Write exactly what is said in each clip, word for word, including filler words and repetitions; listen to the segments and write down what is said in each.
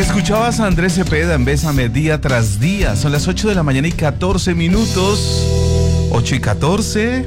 Escuchabas a Andrés Cepeda en Bésame día tras día. Son las ocho de la mañana y catorce minutos. ocho y catorce.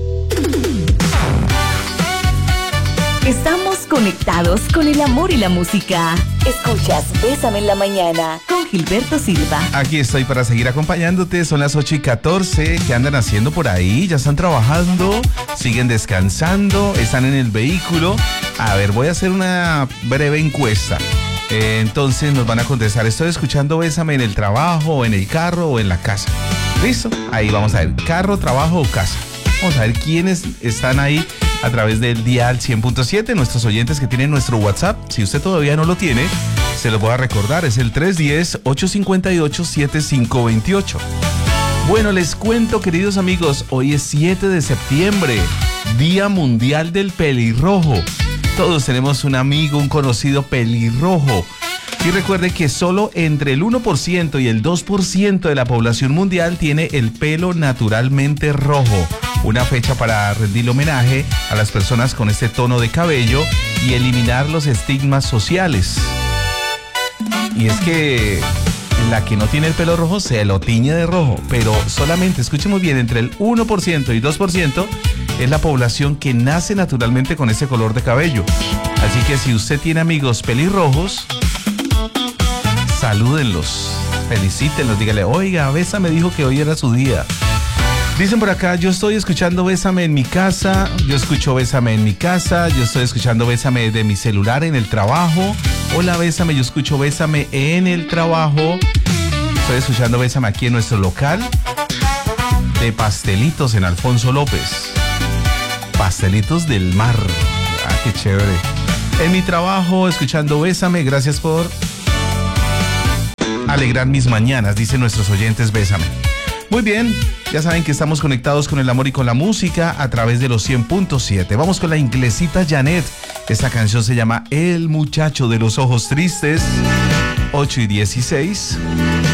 Estamos conectados con el amor y la música. Escuchas Bésame en la mañana con Gilberto Silva. Aquí estoy para seguir acompañándote. Son las ocho y catorce. ¿Qué andan haciendo por ahí? ¿Ya están trabajando? ¿Siguen descansando? ¿Están en el vehículo? A ver, voy a hacer una breve encuesta. Eh, entonces nos van a contestar. ¿Estoy escuchando Bésame en el trabajo, o en el carro, o en la casa? ¿Listo? Ahí vamos a ver. ¿Carro, trabajo o casa? Vamos a ver quiénes están ahí a través del dial cien punto siete, nuestros oyentes que tienen nuestro WhatsApp. Si usted todavía no lo tiene, se lo voy a recordar, es el tres uno cero, ocho cinco ocho, siete cinco dos ocho. Bueno, les cuento, queridos amigos, hoy es siete de septiembre, Día Mundial del Pelirrojo. Todos tenemos un amigo, un conocido pelirrojo. Y recuerde que solo entre el uno por ciento y el dos por ciento de la población mundial tiene el pelo naturalmente rojo. Una fecha para rendir homenaje a las personas con este tono de cabello y eliminar los estigmas sociales. Y es que la que no tiene el pelo rojo se lo tiñe de rojo, pero solamente, escuchemos bien, entre el uno por ciento y dos por ciento es la población que nace naturalmente con ese color de cabello. Así que si usted tiene amigos pelirrojos, salúdenlos, felicítenlos, dígale, oiga, Bésame dijo que hoy era su día. Dicen por acá, yo estoy escuchando Bésame en mi casa, yo escucho Bésame en mi casa, yo estoy escuchando Bésame de mi celular en el trabajo. Hola Bésame, yo escucho Bésame en el trabajo. Estoy escuchando Bésame aquí en nuestro local de pastelitos en Alfonso López. Pastelitos del mar. Ah, qué chévere. En mi trabajo, escuchando Bésame, gracias por alegrar mis mañanas, dicen nuestros oyentes Bésame. Muy bien, ya saben que estamos conectados con el amor y con la música a través de los cien punto siete. Vamos con la inglesita Janet. Esta canción se llama El muchacho de los ojos tristes. ocho y dieciséis.